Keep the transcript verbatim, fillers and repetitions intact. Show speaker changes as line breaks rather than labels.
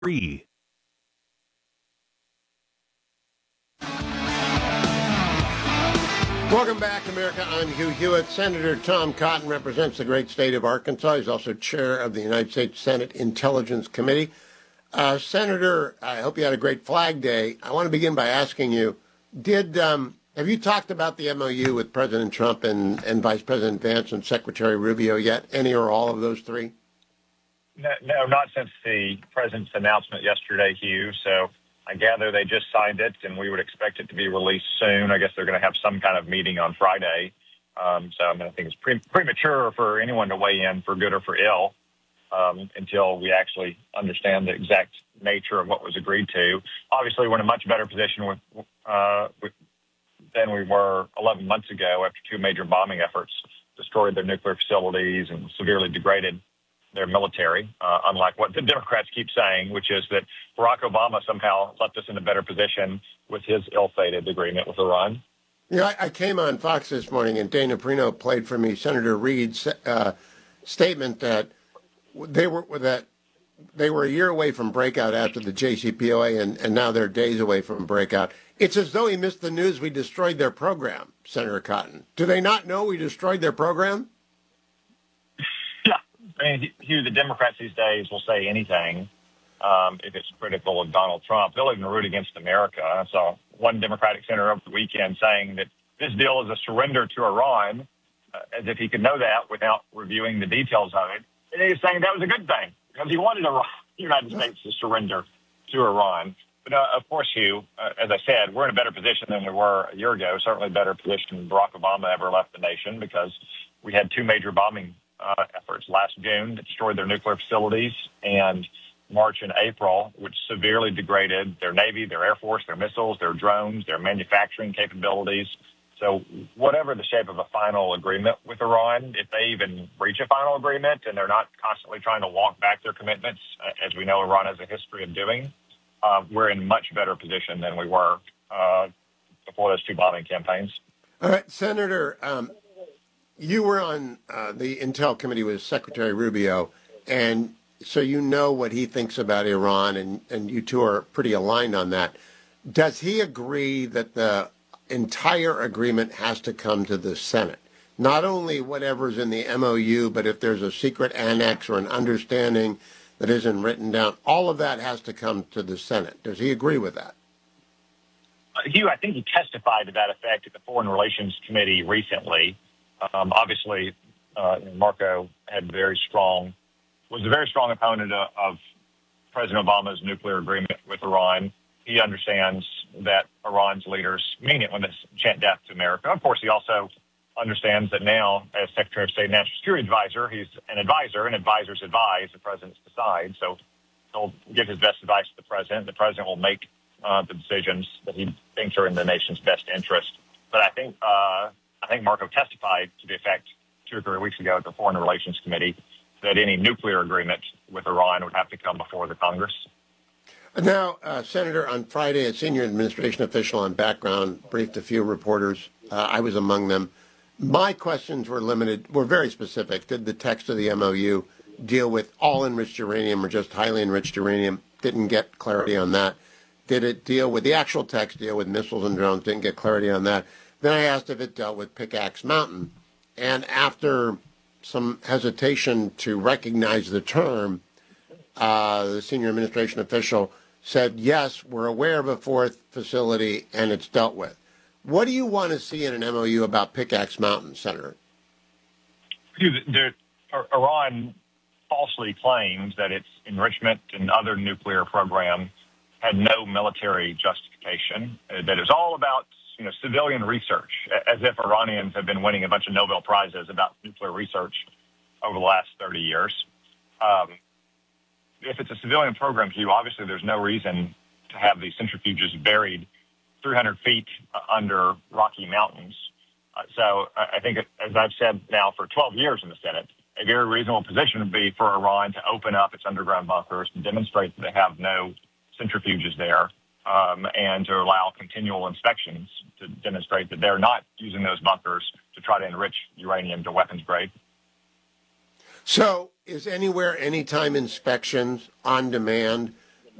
Three.
Welcome back, America. I'm Hugh Hewitt. Senator Tom Cotton represents the great state of Arkansas. He's also chair of the United States Senate Intelligence Committee. Uh, Senator, I hope you had a great Flag Day. I want to begin by asking you, did um, have you talked about the M O U with President Trump and, and Vice President Vance and Secretary Rubio yet? Any or all of those three?
No, no, not since the president's announcement yesterday, Hugh. So I gather they just signed it, and we would expect it to be released soon. I guess they're going to have some kind of meeting on Friday. Um, so I, mean, I think it's pre- premature for anyone to weigh in for good or for ill um, until we actually understand the exact nature of what was agreed to. Obviously, we're in a much better position with, uh, with than we were eleven months ago after two major bombing efforts destroyed their nuclear facilities and severely degraded their military, uh, unlike what the Democrats keep saying, which is that Barack Obama somehow left us in a better position with his ill-fated agreement with Iran.
You know, I, I came on Fox this morning, and Dana Perino played for me Senator Reid's uh, statement that they were that they were a year away from breakout after the J C P O A, and, and now they're days away from breakout. It's as though he missed the news we destroyed their program, Senator Cotton. Do they not know we destroyed their program?
I mean, Hugh, the Democrats these days will say anything um, if it's critical of Donald Trump. They'll even root against America. I saw one Democratic senator over the weekend saying that this deal is a surrender to Iran, uh, as if he could know that without reviewing the details of it. And he was saying that was a good thing because he wanted Iran, the United States to surrender to Iran. But, uh, of course, Hugh, uh, as I said, we're in a better position than we were a year ago, certainly a better position than Barack Obama ever left the nation because we had two major bombing Uh, efforts last June that destroyed their nuclear facilities, and March and April, which severely degraded their Navy, their Air Force, their missiles, their drones, their manufacturing capabilities. So whatever the shape of a final agreement with Iran, if they even reach a final agreement and they're not constantly trying to walk back their commitments, uh, as we know Iran has a history of doing, uh, we're in much better position than we were uh, before those two bombing campaigns.
All right, Senator, um, you were on uh, the Intel Committee with Secretary Rubio, and so you know what he thinks about Iran, and, and you two are pretty aligned on that. Does he agree that the entire agreement has to come to the Senate? Not only whatever's in the M O U, but if there's a secret annex or an understanding that isn't written down, all of that has to come to the Senate. Does he agree with that?
Uh, Hugh, I think he testified to that effect at the Foreign Relations Committee recently. Um, obviously, uh, Marco had very strong, was a very strong opponent of, of President Obama's nuclear agreement with Iran. He understands that Iran's leaders mean it when they chant death to America. Of course, he also understands that now, as Secretary of State and National Security Advisor, he's an advisor, and advisors advise, the presidents decide. So he'll give his best advice to the president. The president will make uh, the decisions that he thinks are in the nation's best interest. But I think uh, I think Marco testified to the effect two or three weeks ago at the Foreign Relations Committee that any nuclear agreement with Iran would have to come before the Congress.
Now, uh, Senator, on Friday, a senior administration official on background briefed a few reporters. Uh, I was among them. My questions were limited, were very specific. Did the text of the M O U deal with all enriched uranium or just highly enriched uranium? Didn't get clarity on that. Did it deal with the actual text, deal with missiles and drones? Didn't get clarity on that. Then I asked if it dealt with Pickaxe Mountain. And after some hesitation to recognize the term, uh, the senior administration official said, yes, we're aware of a fourth facility and it's dealt with. What do you want to see in an M O U about Pickaxe Mountain, Senator?
There, Iran falsely claims that its enrichment and other nuclear program had no military justification, that it was all about you know, civilian research, as if Iranians have been winning a bunch of Nobel Prizes about nuclear research over the last thirty years. Um, if it's a civilian program, Hugh, obviously there's no reason to have these centrifuges buried three hundred feet under Rocky Mountains. Uh, so I think, as I've said now for twelve years in the Senate, a very reasonable position would be for Iran to open up its underground bunkers and demonstrate that they have no centrifuges there, um, and to allow continual inspections to demonstrate that they're not using those bunkers to try to enrich uranium to weapons grade.
So is anywhere, anytime inspections on demand